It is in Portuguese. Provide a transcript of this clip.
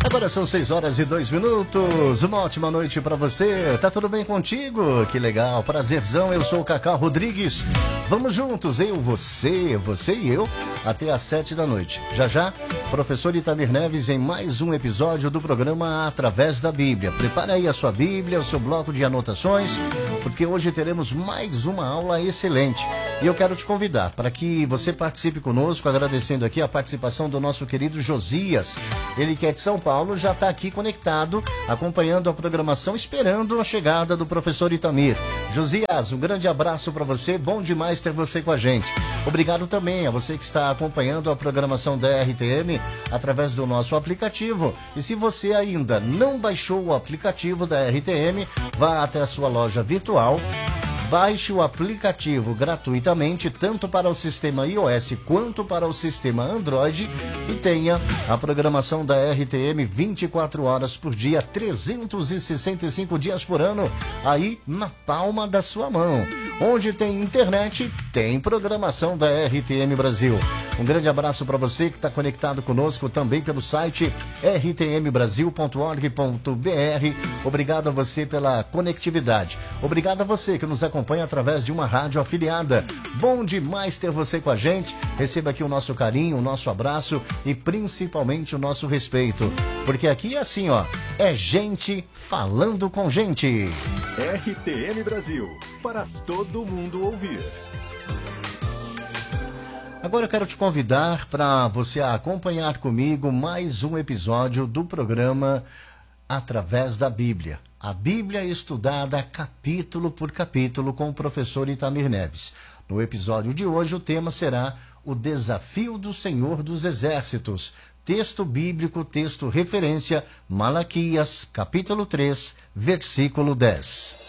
Agora são 6h02. Uma ótima noite pra você. Tá tudo bem contigo? Que legal, prazerzão. Eu sou o Cacá Rodrigues. Vamos juntos, você e eu, até às 7h. Já, professor Itamir Neves em mais um episódio do programa Através da Bíblia. Prepare aí a sua Bíblia, o seu bloco de anotações, porque hoje teremos mais uma aula excelente. E eu quero te convidar para que você participe conosco, agradecendo aqui a participação do nosso querido Josias. Ele que é de São Paulo, já está aqui conectado, acompanhando a programação, esperando a chegada do professor Itamir. Josias, um grande abraço para você, bom demais ter você com a gente. Obrigado também a você que está acompanhando a programação da RTM através do nosso aplicativo. E se você ainda não baixou o aplicativo da RTM, vá até a sua loja virtual. Baixe o aplicativo gratuitamente, tanto para o sistema iOS quanto para o sistema Android, e tenha a programação da RTM 24 horas por dia, 365 dias por ano, aí na palma da sua mão. Onde tem internet, tem programação da RTM Brasil. Um grande abraço para você que está conectado conosco também pelo site rtmbrasil.org.br. Obrigado a você pela conectividade. Obrigado a você que nos acompanha através de uma rádio afiliada. Bom demais ter você com a gente. Receba aqui o nosso carinho, o nosso abraço e principalmente o nosso respeito. Porque aqui é assim, ó, é gente falando com gente. RTM Brasil, para todo mundo ouvir. Agora eu quero te convidar para você acompanhar comigo mais um episódio do programa Através da Bíblia. A Bíblia estudada capítulo por capítulo com o professor Itamir Neves. No episódio de hoje o tema será o desafio do Senhor dos Exércitos. Texto bíblico, texto referência, Malaquias, capítulo 3, versículo 10.